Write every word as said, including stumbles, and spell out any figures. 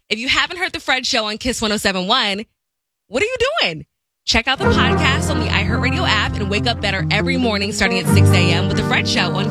If you haven't heard The Fred Show on Kiss one oh seven point one, what are you doing? Check out the podcast on the iHeartRadio app and wake up better every morning starting at six a.m. with The Fred Show on